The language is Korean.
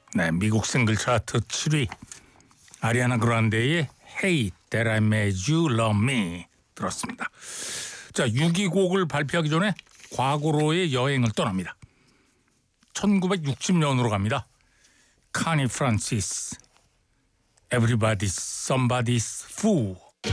네, 미국 싱글 차트 7위 아리아나 그란데의 Hey That I Made You Love Me 들었습니다. 자, 6위 곡을 발표하기 전에 과거로의 여행을 떠납니다. 1960년으로 갑니다. 카니 프란시스 Everybody's Somebody's Fool.